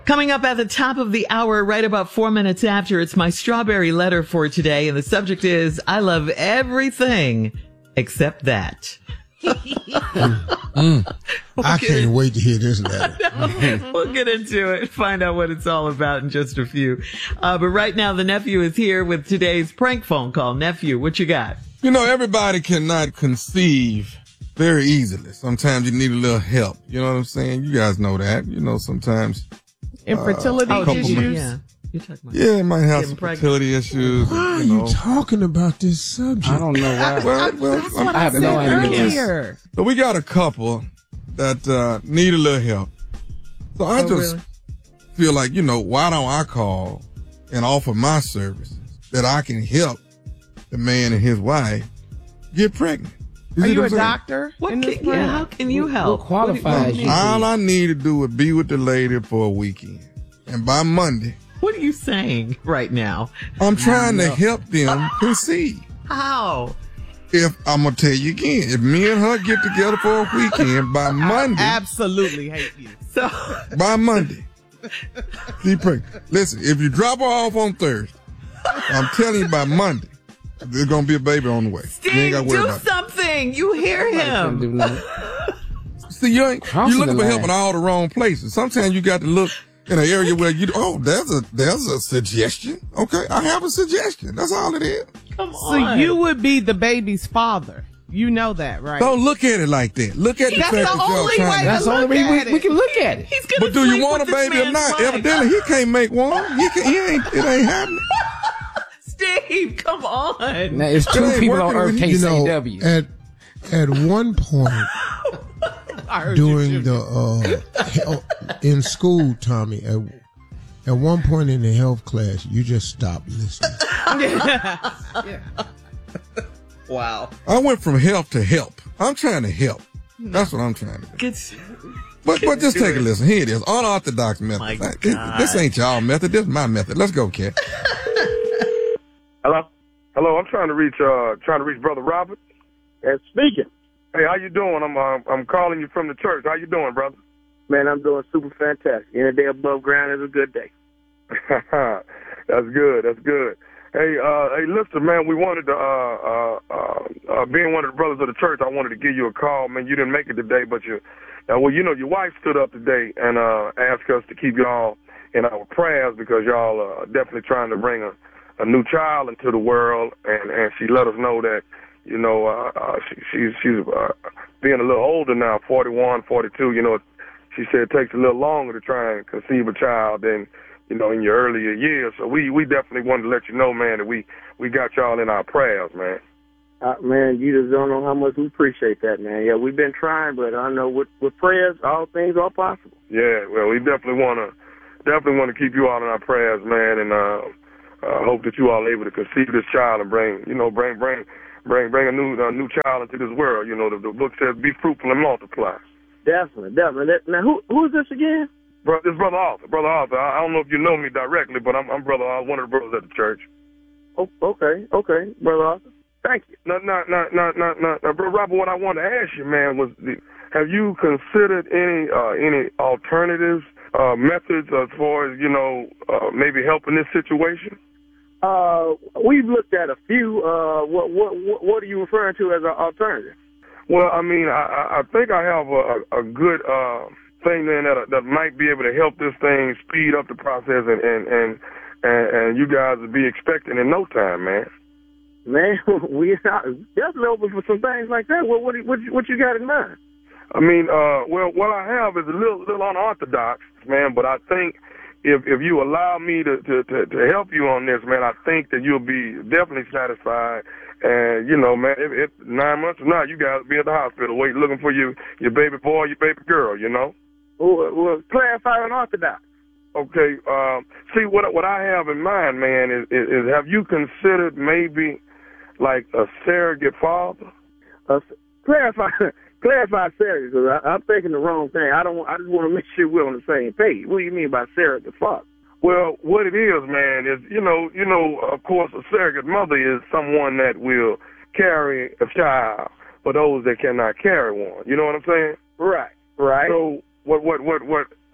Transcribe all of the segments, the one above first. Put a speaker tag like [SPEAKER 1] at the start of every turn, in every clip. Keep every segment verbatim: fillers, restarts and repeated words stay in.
[SPEAKER 1] Coming up at the top of the hour, right about four minutes after, it's my strawberry letter for today. And the subject is, I love everything except that.
[SPEAKER 2] mm. we'll I can't in- wait to hear this letter.
[SPEAKER 1] We'll get into it, find out what it's all about in just a few. Uh, but right now, the nephew is here with today's prank phone call. Nephew, what you got?
[SPEAKER 3] You know, everybody cannot conceive very easily. Sometimes you need a little help. You know what I'm saying? You guys know that. You know, sometimes...
[SPEAKER 4] Infertility uh, issues?
[SPEAKER 1] Yeah. You're talking about
[SPEAKER 3] yeah, it might have some pregnant. fertility issues.
[SPEAKER 2] Why are
[SPEAKER 3] you, know.
[SPEAKER 2] you talking about this subject?
[SPEAKER 5] I don't know why.
[SPEAKER 3] well, well,
[SPEAKER 4] That's what I, I have no idea.
[SPEAKER 3] So we got a couple that uh, need a little help. So I oh, just really? feel like, you know, why don't I call and offer my services that I can help the man and his wife get pregnant?
[SPEAKER 4] You are you a doctor?
[SPEAKER 1] What can, yeah, how can you help?
[SPEAKER 5] What qualifies you?
[SPEAKER 3] All I need to do is be with the lady for a weekend. And by Monday.
[SPEAKER 1] What are you saying right now?
[SPEAKER 3] I'm trying to help them conceive.
[SPEAKER 1] How?
[SPEAKER 3] If I'm going to tell you again, if me and her get together for a weekend, by Monday.
[SPEAKER 4] I absolutely hate you.
[SPEAKER 1] So
[SPEAKER 3] by Monday. She's pregnant. Listen, if you drop her off on Thursday, I'm telling you by Monday. There's going to be a baby on the way.
[SPEAKER 1] Steve,
[SPEAKER 3] you ain't got to worry
[SPEAKER 1] do
[SPEAKER 3] about
[SPEAKER 1] something. It. You hear him.
[SPEAKER 3] See, you ain't, you're looking for help in all the wrong places. Sometimes you got to look in an area where you, oh, there's a, there's a suggestion. Okay, I have a suggestion. That's all it is.
[SPEAKER 1] Come on.
[SPEAKER 4] So you would be the baby's father. You know that, right?
[SPEAKER 3] Don't look at it like that. Look at the
[SPEAKER 4] That's
[SPEAKER 3] fact
[SPEAKER 4] the
[SPEAKER 3] that y'all
[SPEAKER 4] only
[SPEAKER 3] trying
[SPEAKER 4] way
[SPEAKER 3] to.
[SPEAKER 4] to
[SPEAKER 5] That's the only way we, we can look at it.
[SPEAKER 1] He's gonna
[SPEAKER 3] but do you want a
[SPEAKER 1] with this
[SPEAKER 3] baby or
[SPEAKER 1] man's
[SPEAKER 3] not?
[SPEAKER 1] wife.
[SPEAKER 3] Evidently, he can't make one. He, can, he ain't. It ain't happening.
[SPEAKER 1] Steve, come on.
[SPEAKER 5] Now, it's two
[SPEAKER 3] ain't
[SPEAKER 5] people on
[SPEAKER 3] working
[SPEAKER 5] Earth
[SPEAKER 3] with-
[SPEAKER 5] can't
[SPEAKER 2] You
[SPEAKER 5] say
[SPEAKER 2] know,
[SPEAKER 5] W.
[SPEAKER 2] at at one point
[SPEAKER 4] I heard
[SPEAKER 2] during
[SPEAKER 4] you,
[SPEAKER 2] the uh, hel- in school, Tommy, at, at one point in the health class, you just stopped listening.
[SPEAKER 4] yeah.
[SPEAKER 1] Wow.
[SPEAKER 3] I went from help to help. I'm trying to help. That's what I'm trying to do.
[SPEAKER 1] Get,
[SPEAKER 3] But but just take
[SPEAKER 1] it.
[SPEAKER 3] a listen. Here it is. Unorthodox method.
[SPEAKER 1] My
[SPEAKER 3] This-
[SPEAKER 1] God.
[SPEAKER 3] This ain't y'all method. This is my method. Let's go, kid.
[SPEAKER 6] Hello? Hello, I'm trying to reach uh trying to reach Brother Robert.
[SPEAKER 7] Yes, speaking.
[SPEAKER 6] Hey, how you doing? I'm uh, I'm calling you from the church. How you doing, brother?
[SPEAKER 7] Man, I'm doing super fantastic. Any day above ground is a good day.
[SPEAKER 6] That's good. That's good. Hey, uh, hey, listen, man, we wanted to, uh, uh, uh, uh, being one of the brothers of the church, I wanted to give you a call. Man, you didn't make it today, but you, uh, well, you know, your wife stood up today and uh, asked us to keep y'all in our prayers because y'all are definitely trying to bring a, a new child into the world, and, and she let us know that, you know, uh, uh, she, she's she's uh, being a little older now, forty-one, forty-two. You know, she said it takes a little longer to try and conceive a child than, you know, in your earlier years. So we, we definitely wanted to let you know, man, that we, we got y'all in our prayers, man.
[SPEAKER 7] Uh, man, you just don't know how much we appreciate that, man. Yeah, we've been trying, but I know with, with prayers, all things are possible.
[SPEAKER 6] Yeah, well, we definitely want to definitely want to keep you all in our prayers, man, and uh, uh, hope that you all are able to conceive this child and bring, you know, bring bring bring bring a new a new child into this world. You know, the, the book says, "Be fruitful and multiply."
[SPEAKER 7] Definitely, definitely. Now, who who is this again?
[SPEAKER 6] Bro, this Brother Arthur. Brother Arthur. I, I don't know if you know me directly, but I'm, I'm brother. I'm one of the brothers at the church.
[SPEAKER 7] Oh, okay, okay, Brother Arthur. Thank you.
[SPEAKER 6] No, no, no, no, no, no, no, Brother Robert. What I wanted to ask you, man, was the, have you considered any uh, any alternatives, uh, methods as far as, you know, uh, maybe helping this situation?
[SPEAKER 7] Uh, we've looked at a few. Uh, what what what, what are you referring to as an alternative?
[SPEAKER 6] Well, I mean, I, I think I have a, a good uh, thing then that that might be able to help this thing speed up the process, and and and, and, and you guys will be expecting in no time, man.
[SPEAKER 7] Man, we definitely open for some things like that. What what what, what you got in mind?
[SPEAKER 6] I mean, uh, well, what I have is a little little unorthodox, man, but I think if if you allow me to, to, to, to help you on this, man, I think that you'll be definitely satisfied. And, you know, man, if, if nine months from now, you guys will be at the hospital waiting, looking for you, your baby boy, your baby girl, you know?
[SPEAKER 7] Well, well clarify unorthodox.
[SPEAKER 6] Okay, um, see, what what I have in mind, man, is, is, is have you considered maybe like a surrogate father?
[SPEAKER 7] Uh, clarify clarify surrogate, because I'm thinking the wrong thing. I don't. I just want to make sure we're on the same page. What do you mean by surrogate father?
[SPEAKER 6] Well, what it is, man, is, you know, you know, of course, a surrogate mother is someone that will carry a child for those that cannot carry one. You know what I'm saying?
[SPEAKER 7] Right, right.
[SPEAKER 6] So what what what what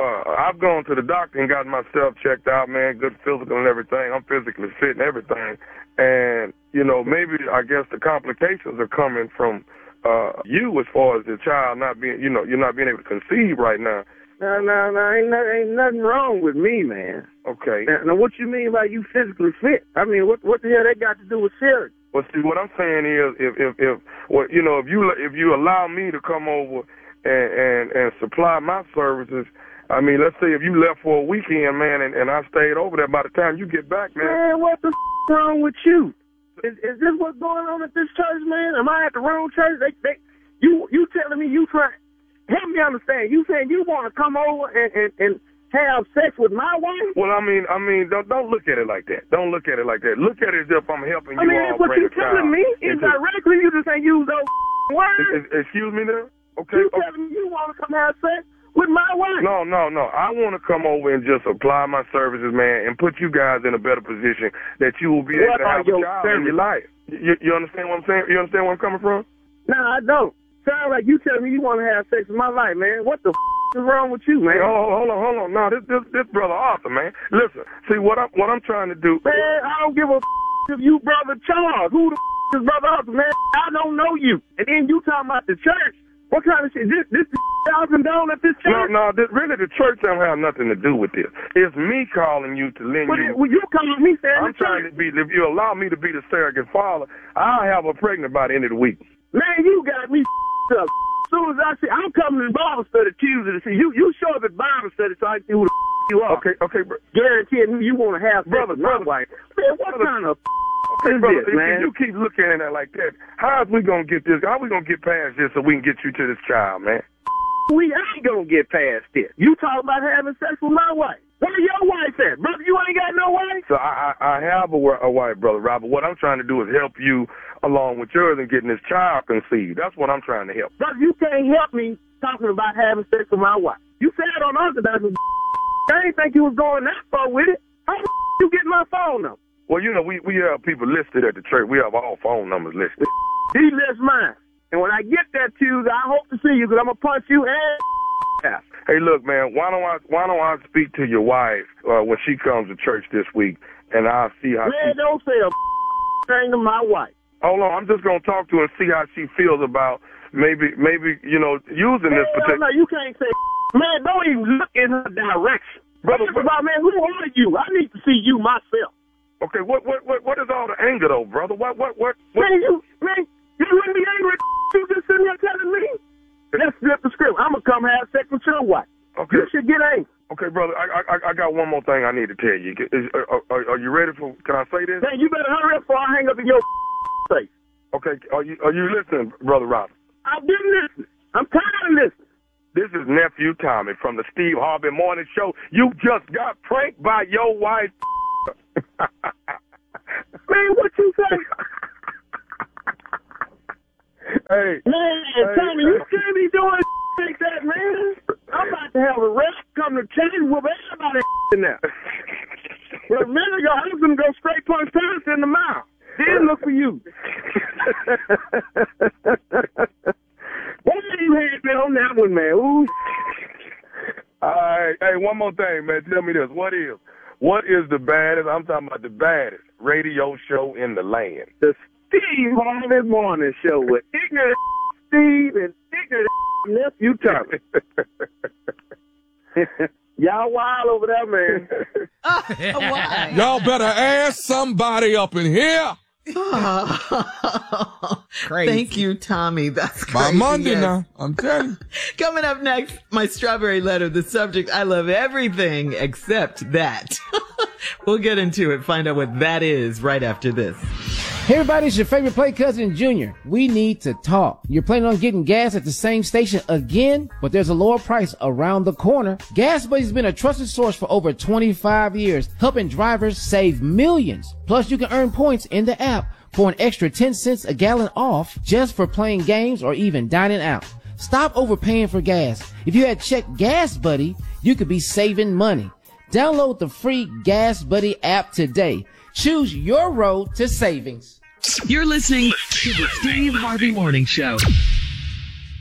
[SPEAKER 6] uh, I've gone to the doctor and gotten myself checked out, man, good physical and everything. I'm physically fit and everything. And, you know, maybe I guess the complications are coming from uh, you as far as the child not being, you know, you're not being able to conceive right now.
[SPEAKER 7] No, no, no, ain't, no, ain't nothing wrong with me, man.
[SPEAKER 6] Okay.
[SPEAKER 7] Now, now, what you mean by you physically fit? I mean, what what the hell that got to do with surrogate?
[SPEAKER 6] Well, see, what I'm saying is, if if if well, you know, if you if you allow me to come over and and, and supply my services, I mean, let's say if you left for a weekend, man, and, and I stayed over there, by the time you get back, man.
[SPEAKER 7] Man, what the f- wrong with you? Is, is this what's going on at this church, man? Am I at the wrong church? They, they, you you telling me you trying? Help me understand. You saying you want to come over and, and, and have sex with my wife?
[SPEAKER 6] Well, I mean, I mean, don't don't look at it like that. Don't look at it like that. Look at it as if I'm helping
[SPEAKER 7] I
[SPEAKER 6] you
[SPEAKER 7] mean,
[SPEAKER 6] all
[SPEAKER 7] that's what
[SPEAKER 6] bring
[SPEAKER 7] you
[SPEAKER 6] a child
[SPEAKER 7] telling me.
[SPEAKER 6] into-
[SPEAKER 7] Indirectly, you just ain't use those words.
[SPEAKER 6] Is- is- Excuse me now? Okay.
[SPEAKER 7] You
[SPEAKER 6] okay.
[SPEAKER 7] telling me you want to come have sex with my wife?
[SPEAKER 6] No, no, no. I want to come over and just apply my services, man, and put you guys in a better position that you will be
[SPEAKER 7] What
[SPEAKER 6] able to
[SPEAKER 7] are
[SPEAKER 6] have a
[SPEAKER 7] your
[SPEAKER 6] child in your life. You, you understand what I'm saying? You understand where I'm coming from?
[SPEAKER 7] No, I don't. Sound like you telling me you want to have sex with my life, man. What the f- is wrong with you, man?
[SPEAKER 6] Hey, hold, hold on, hold on. No, this, this, this brother Arthur, man. Listen, see what I'm, what I'm trying to do.
[SPEAKER 7] Man, I don't give a f- if you brother Charles. Who the f- is brother Arthur, man? I don't know you. And then you talking about the church. What kind of shit? This, this y'all been down at this
[SPEAKER 6] No,
[SPEAKER 7] church?
[SPEAKER 6] no, this, really the church don't have nothing to do with this. It's me calling you to lend
[SPEAKER 7] But
[SPEAKER 6] you.
[SPEAKER 7] it, well, you calling me saying
[SPEAKER 6] I'm
[SPEAKER 7] the
[SPEAKER 6] trying
[SPEAKER 7] church.
[SPEAKER 6] to be, if you allow me to be the surrogate father, I'll have her pregnant by the end of the week.
[SPEAKER 7] Man, you got me f- up. As soon as I see, I'm coming to Bible study Tuesday to see you. You show up at Bible study so I can see who the f- you are.
[SPEAKER 6] Okay, okay, bro.
[SPEAKER 7] Guaranteeing you want to have sex
[SPEAKER 6] Brother,
[SPEAKER 7] with my
[SPEAKER 6] brother.
[SPEAKER 7] wife. Man, what
[SPEAKER 6] Brother.
[SPEAKER 7] kind of f-
[SPEAKER 6] Okay,
[SPEAKER 7] is
[SPEAKER 6] brother,
[SPEAKER 7] this,
[SPEAKER 6] if,
[SPEAKER 7] man?
[SPEAKER 6] if you keep looking at it like that, how is we gonna get this? How we gonna get past this so we can get you to this child, man?
[SPEAKER 7] We ain't gonna get past this. You talk about having sex with my wife. Where your wife at? Brother, you ain't got no wife?
[SPEAKER 6] So I, I, I have a, wa- a wife, brother Robert. What I'm trying to do is help you along with yours and getting this child conceived. That's what I'm trying to help.
[SPEAKER 7] Brother, you can't help me talking about having sex with my wife. You said on Orthodox, I didn't think you was going that far with it. How the you get my phone number?
[SPEAKER 6] Well, you know, we, we have people listed at the church. We have all phone numbers listed.
[SPEAKER 7] He lists mine. And when I get that Tuesday, I hope to see you because I'm going to punch you and ass.
[SPEAKER 6] Hey, look, man, why don't I why don't I speak to your wife uh, when she comes to church this week, and I'll see how
[SPEAKER 7] Man,
[SPEAKER 6] she...
[SPEAKER 7] don't say a thing to my wife.
[SPEAKER 6] Hold on, I'm just going to talk to her and see how she feels about maybe, maybe you know, using this
[SPEAKER 7] Hell
[SPEAKER 6] particular...
[SPEAKER 7] no, you can't say, man, don't even look in her direction.
[SPEAKER 6] Brother,
[SPEAKER 7] Brother, about, man, who are you? I need to see you myself.
[SPEAKER 6] Okay, what what what what is all the anger though, brother? What what what? what?
[SPEAKER 7] Man, you, man, you wouldn't be angry at you just sitting there telling me. Let's flip the script. I'm going to come have sex with your wife.
[SPEAKER 6] Okay.
[SPEAKER 7] You should get angry.
[SPEAKER 6] Okay, brother, I I I got one more thing I need to tell you. Is, are, are, are you ready for? Can I say this?
[SPEAKER 7] Man, you better hurry up before I hang up in your face.
[SPEAKER 6] Okay, are you are you listening, brother Robert?
[SPEAKER 7] I've been listening. I'm tired of listening.
[SPEAKER 6] This is nephew Tommy from the Steve Harvey Morning Show. You just got pranked by your wife.
[SPEAKER 7] Man, what you say?
[SPEAKER 6] Hey,
[SPEAKER 7] Man,
[SPEAKER 6] hey,
[SPEAKER 7] Tommy, you can't be doing like that, man. I'm about to have a rest come to change with everybody in there. But a minute ago, I was going to go straight punch Thomas in the mouth. Then look for you. What did you had me on that one, man? Ooh.
[SPEAKER 6] all right. Hey, one more thing, man. Tell me this. What is what is the baddest? I'm talking about the baddest radio show in the land.
[SPEAKER 7] The Steve Harvey Morning Show with ignorant Steve and ignorant nephew Tommy. Y'all wild over there, man.
[SPEAKER 1] Why?
[SPEAKER 3] Y'all better ask somebody up in here.
[SPEAKER 4] Crazy.
[SPEAKER 1] Thank you, Tommy. That's
[SPEAKER 3] By
[SPEAKER 1] crazy.
[SPEAKER 3] Monday
[SPEAKER 1] yes.
[SPEAKER 3] now, I'm telling you.
[SPEAKER 1] Coming up next, my strawberry letter. The subject, I love everything except that. We'll get into it, find out what that is right after this.
[SPEAKER 5] Hey everybody, it's your favorite play cousin Junior. We need to talk. You're planning on getting gas at the same station again, but there's a lower price around the corner. Gas Buddy's been a trusted source for over twenty-five years, helping drivers save millions. Plus, you can earn points in the app for an extra ten cents a gallon off just for playing games or even dining out. Stop overpaying for gas. If you had checked Gas Buddy, you could be saving money. Download the free Gas Buddy app today. Choose your road to savings.
[SPEAKER 8] You're listening to the Steve Harvey Morning Show.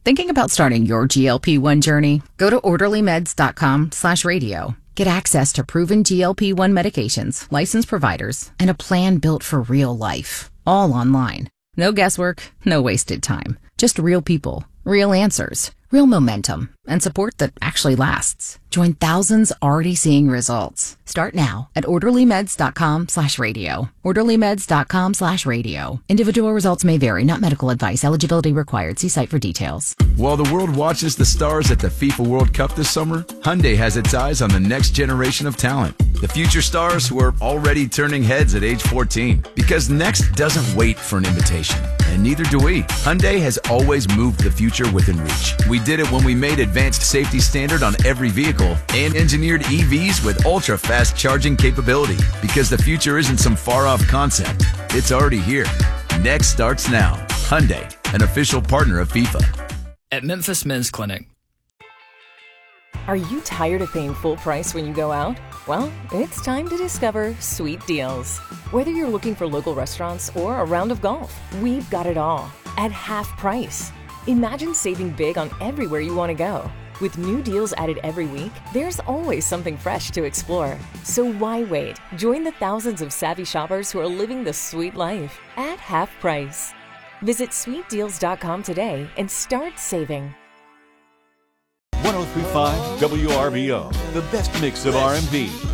[SPEAKER 8] Thinking about starting your G L P one journey? Go to orderlymeds.com slash radio. Get access to proven G L P one medications, licensed providers, and a plan built for real life. All online. No guesswork, no wasted time. Just real people, real answers, real momentum, and support that actually lasts. Join thousands already seeing results. Start now at orderlymeds.com slash radio. orderlymeds.com slash radio. Individual results may vary, not medical advice. Eligibility required. See site for details.
[SPEAKER 9] While the world watches the stars at the FIFA World Cup this summer, Hyundai has its eyes on the next generation of talent. The future stars who are already turning heads at age fourteen. Because next doesn't wait for an invitation. And neither do we. Hyundai has always moved the future within reach. We did it when we made advanced safety standard on every vehicle and engineered E Vs with ultra-fast charging capability. Because the future isn't some far-off concept. It's already here. Next starts now. Hyundai, an official partner of FIFA.
[SPEAKER 10] At Memphis Men's Clinic.
[SPEAKER 11] Are you tired of paying full price when you go out? Well, it's time to discover Sweet Deals. Whether you're looking for local restaurants or a round of golf, we've got it all at half price. Imagine saving big on everywhere you want to go. With new deals added every week, there's always something fresh to explore. So why wait? Join the thousands of savvy shoppers who are living the sweet life at half price. Visit sweet deals dot com today and start saving.
[SPEAKER 12] one oh three point five W R B O, the best mix of R and B,